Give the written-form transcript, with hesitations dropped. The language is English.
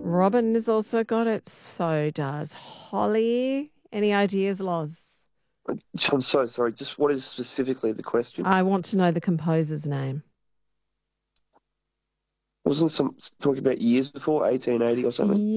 Robin has also got it. So does Holly. Any ideas, Loz? I'm so sorry. Just what is specifically the question? I want to know the composer's name. Wasn't some talking about years before 1880 or something?